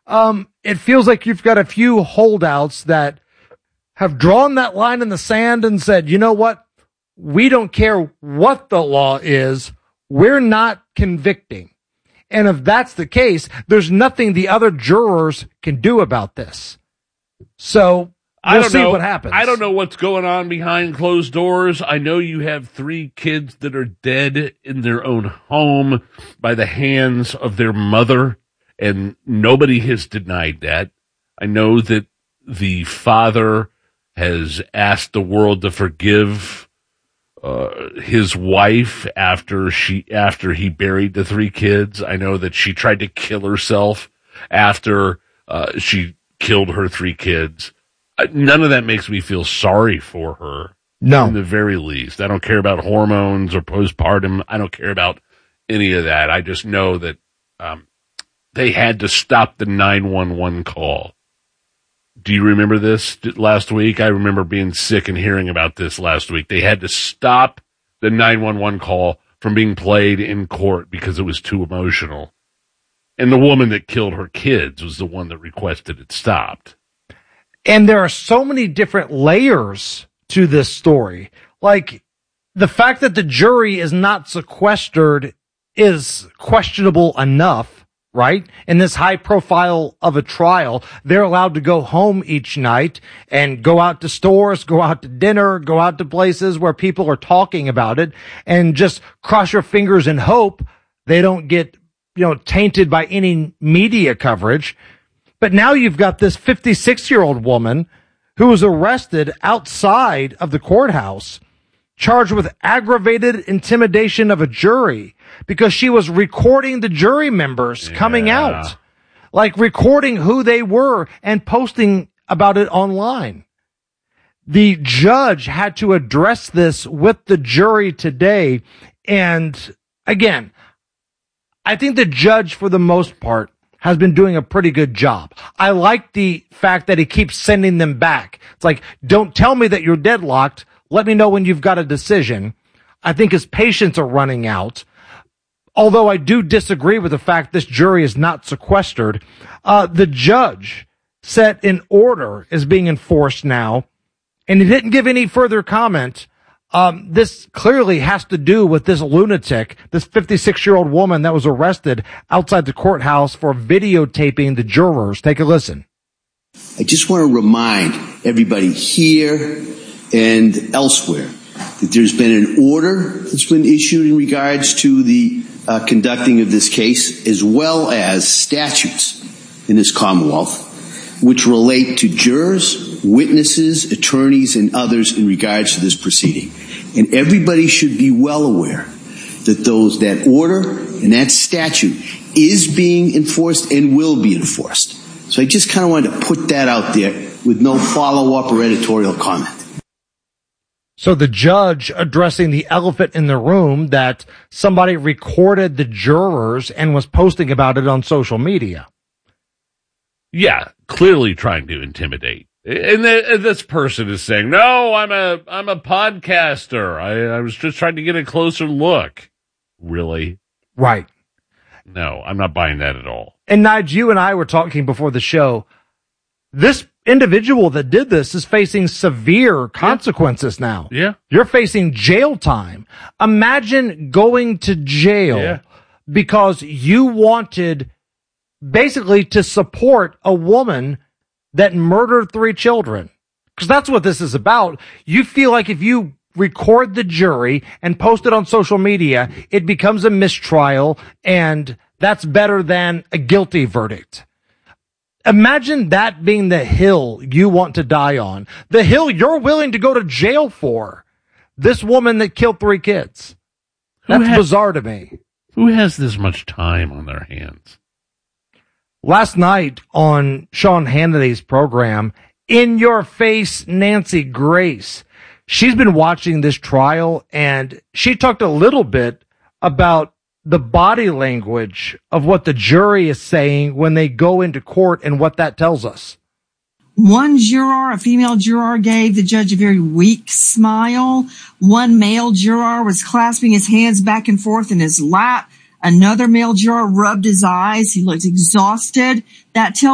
It feels like you've got a few holdouts that have drawn that line in the sand and said, you know what? We don't care what the law is. We're not convicting. And if that's the case, there's nothing the other jurors can do about this. So we'll see what happens. I don't know what's going on behind closed doors. I know you have 3 kids that are dead in their own home by the hands of their mother, and nobody has denied that. I know that the father has asked the world to forgive his wife after he buried the 3 kids. I know that she tried to kill herself after she killed her 3 kids. None of that makes me feel sorry for her. No. In the very least. I don't care about hormones or postpartum. I don't care about any of that. I just know that they had to stop the 911 call. Do you remember this last week? I remember being sick and hearing about this last week. They had to stop the 911 call from being played in court because it was too emotional. And the woman that killed her kids was the one that requested it stopped. And there are so many different layers to this story. Like, the fact that the jury is not sequestered is questionable enough. Right? In this high profile of a trial, they're allowed to go home each night and go out to stores, go out to dinner, go out to places where people are talking about it, and just cross your fingers and hope they don't get, tainted by any media coverage. But now you've got this 56-year-old woman who was arrested outside of the courthouse, charged with aggravated intimidation of a jury because she was recording the jury members coming out, like recording who they were and posting about it online. The judge had to address this with the jury today. And again, I think the judge, for the most part, has been doing a pretty good job. I like the fact that he keeps sending them back. It's like, don't tell me that you're deadlocked. Let me know when you've got a decision. I think his patience are running out. Although I do disagree with the fact this jury is not sequestered. The judge said an order is being enforced now, and he didn't give any further comment. This clearly has to do with this lunatic, this 56-year-old woman that was arrested outside the courthouse for videotaping the jurors. Take a listen. I just want to remind everybody here and elsewhere that there's been an order that's been issued in regards to the conducting of this case, as well as statutes in this Commonwealth, which relate to jurors, witnesses, attorneys, and others in regards to this proceeding. And everybody should be well aware that that order and that statute is being enforced and will be enforced. So I just kind of wanted to put that out there with no follow-up or editorial comment. So the judge addressing the elephant in the room that somebody recorded the jurors and was posting about it on social media. Yeah, clearly trying to intimidate. And this person is saying, no, I'm a podcaster. I was just trying to get a closer look. Really? Right. No, I'm not buying that at all. And Nige, you and I were talking before the show. This individual that did this is facing severe consequences now. Yeah. You're facing jail time. Imagine going to jail because you wanted basically to support a woman that murdered 3 children. Because that's what this is about. You feel like if you record the jury and post it on social media, it becomes a mistrial, and that's better than a guilty verdict. Imagine that being the hill you want to die on. The hill you're willing to go to jail for. This woman that killed 3 kids. That's bizarre to me. Who has this much time on their hands? Last night on Sean Hannity's program, In Your Face Nancy Grace, she's been watching this trial, and she talked a little bit about the body language of what the jury is saying when they go into court and what that tells us. One juror, a female juror, gave the judge a very weak smile. One male juror was clasping his hands back and forth in his lap. Another male juror rubbed his eyes. He looked exhausted. That tells